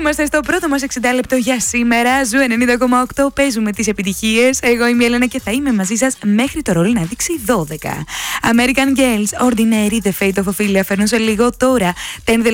Είμαστε στο πρώτο μας 60 λεπτό για σήμερα. Ζου 90,8. Παίζουμε τις επιτυχίες. Εγώ είμαι η Έλενα και θα είμαι μαζί σας μέχρι το ρόλο να δείξει 12. American Girls, Ordinary, The Fate of Ophelia. Φέρνω σε λίγο τώρα. 10